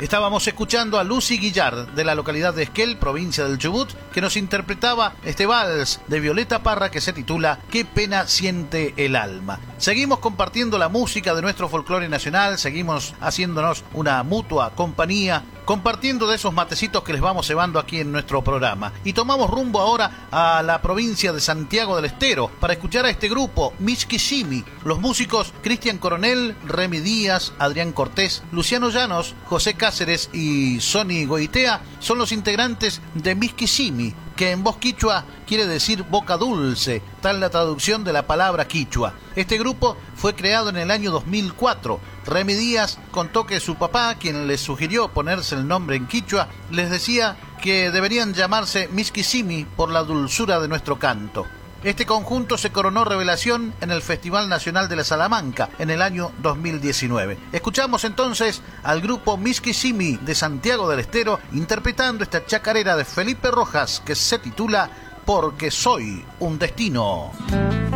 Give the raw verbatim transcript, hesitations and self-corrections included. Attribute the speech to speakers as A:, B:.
A: Estábamos escuchando a Lucy Guillard, de la localidad de Esquel, provincia del Chubut, que nos interpretaba este vals de Violeta Parra que se titula Qué pena siente el alma. Seguimos compartiendo la música de nuestro folclore nacional, seguimos haciéndonos una mutua compañía, compartiendo de esos matecitos que les vamos cebando aquí en nuestro programa. Y tomamos rumbo ahora a la provincia de Santiago del Estero para escuchar a este grupo, Mixquishimi. Los músicos Cristian Coronel, Remy Díaz, Adrián Cortés, Luciano Llanos, José Cáceres y Sonny Goitea son los integrantes de Mixquishimi, que en voz quichua quiere decir boca dulce, tal la traducción de la palabra quichua. Este grupo fue creado en el año dos mil cuatro. Remy Díaz contó que su papá, quien les sugirió ponerse el nombre en quichua, les decía que deberían llamarse Mixquishimi por la dulzura de nuestro canto. Este conjunto se coronó revelación en el Festival Nacional de la Salamanca en el año dos mil diecinueve. Escuchamos entonces al grupo Mixquishimi de Santiago del Estero interpretando esta chacarera de Felipe Rojas que se titula Porque soy un destino.